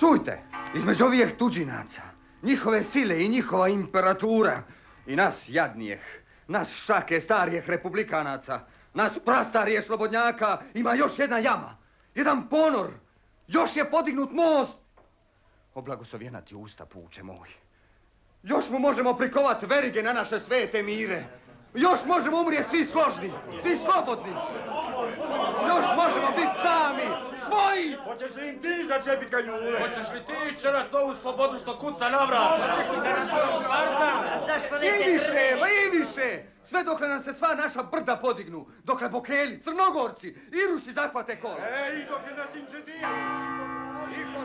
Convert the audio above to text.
Čujte, između ovih tuđinaca, njihove sile i njihova imperatura i nas jadnijeh, nas šake starijeh republikanaca, nas prastarijeh slobodnjaka ima još jedna jama, jedan ponor, još je podignut most. Oblagoslovjenati usta, puče moj. Još mu možemo prikovati verige na naše svete mire. Još možemo umrijeti svi složni, svi slobodni. Još možemo biti sami, svoji. Hoćeš li im ti začepit kanjule? Hoćeš li ti iščerat novu slobodu što kuca na vrat? I više, ma i više. Sve dokle nam se sva naša brda podignu. Dokle Bokeli, Crnogorci i Rusi zahvate kola. Ej, dokle nas im čedi.